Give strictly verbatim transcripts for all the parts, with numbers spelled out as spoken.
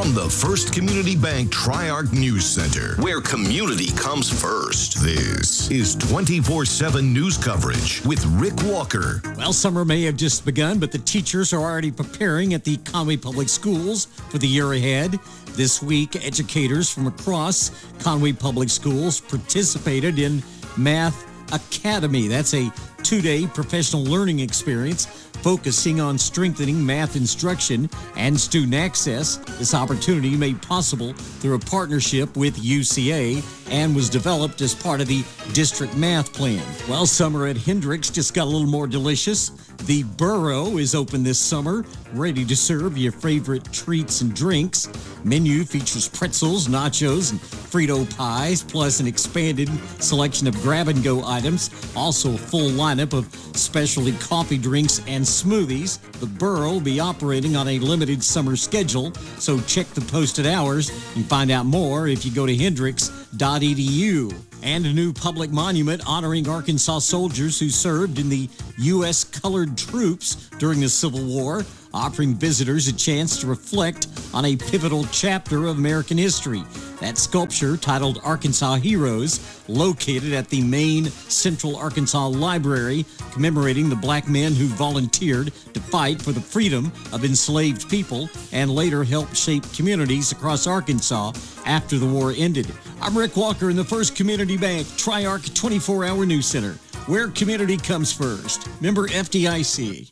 from the First Community Bank Tri-Arc News Center, where community comes first. This is twenty-four seven news coverage with Rick Walker. Well, summer may have just begun, but the teachers are already preparing at the Conway Public Schools for the year ahead. This week, educators from across Conway Public Schools participated in Math Academy. That's a two-day professional learning experience focusing on strengthening math instruction and student access. This opportunity made possible through a partnership with U C A and was developed as part of the district math plan. Well, summer at Hendricks just got a little more delicious. The Burro is open this summer, ready to serve your favorite treats and drinks. Menu features pretzels, nachos, and Frito pies, plus an expanded selection of grab-and-go items. Also a full lineup of specialty coffee drinks and smoothies. The Burro will be operating on a limited summer schedule, so check the posted hours and find out more if you go to hendricks dot e d u. And a new public monument honoring Arkansas soldiers who served in the U S Colored Troops during the Civil War, offering visitors a chance to reflect on a pivotal chapter of American history. That sculpture, titled Arkansas Heroes, located at the main Central Arkansas Library, commemorating the black men who volunteered to fight for the freedom of enslaved people and later helped shape communities across Arkansas after the war ended. I'm Rick Walker in the First Community Bank Tri-Arc twenty-four hour News Center, where community comes first. Member F D I C.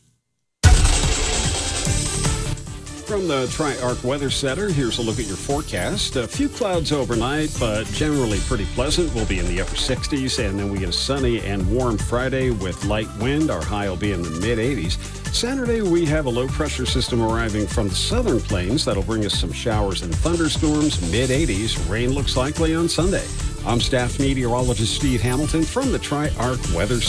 From the Tri-Arc Weather Center, here's a look at your forecast. A few clouds overnight, but generally pretty pleasant. We'll be in the upper sixties, and then we get a sunny and warm Friday with light wind. Our high will be in the mid eighties. Saturday, we have a low-pressure system arriving from the southern plains. That'll bring us some showers and thunderstorms, mid eighties. Rain looks likely on Sunday. I'm staff meteorologist Steve Hamilton from the Tri-Arc Weather Center.